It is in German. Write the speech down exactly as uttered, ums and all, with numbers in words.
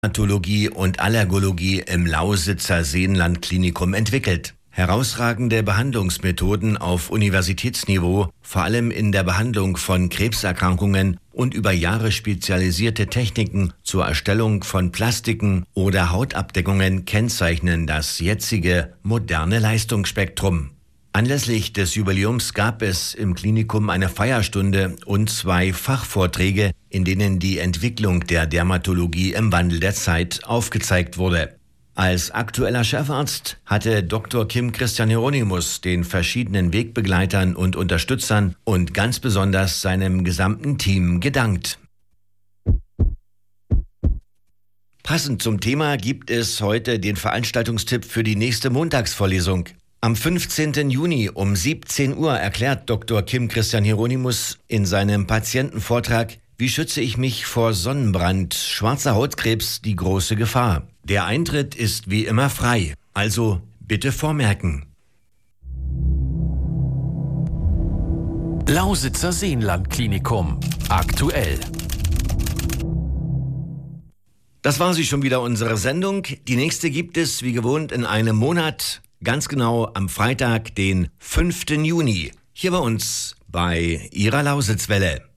Dermatologie und Allergologie im Lausitzer Seenland-Klinikum entwickelt. Herausragende Behandlungsmethoden auf Universitätsniveau, vor allem in der Behandlung von Krebserkrankungen und über Jahre spezialisierte Techniken zur Erstellung von Plastiken oder Hautabdeckungen kennzeichnen das jetzige moderne Leistungsspektrum. Anlässlich des Jubiläums gab es im Klinikum eine Feierstunde und zwei Fachvorträge, in denen die Entwicklung der Dermatologie im Wandel der Zeit aufgezeigt wurde. Als aktueller Chefarzt hatte Doktor Kim Christian Hieronymus den verschiedenen Wegbegleitern und Unterstützern und ganz besonders seinem gesamten Team gedankt. Passend zum Thema gibt es heute den Veranstaltungstipp für die nächste Montagsvorlesung. Am fünfzehnten Juni um siebzehn Uhr erklärt Doktor Kim Christian Hieronymus in seinem Patientenvortrag: Wie schütze ich mich vor Sonnenbrand, schwarzer Hautkrebs, die große Gefahr? Der Eintritt ist wie immer frei, also bitte vormerken. Lausitzer Seenland-Klinikum. Aktuell. Das war sie schon wieder, unsere Sendung. Die nächste gibt es wie gewohnt in einem Monat, ganz genau am Freitag, den fünften Juni, hier bei uns bei Ihrer Lausitzwelle.